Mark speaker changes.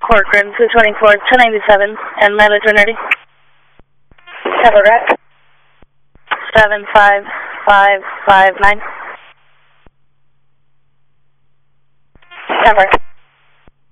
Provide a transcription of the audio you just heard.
Speaker 1: Corcoran 224, 297, and mileage when ready.
Speaker 2: Have a rec.
Speaker 1: 75559.
Speaker 2: Have a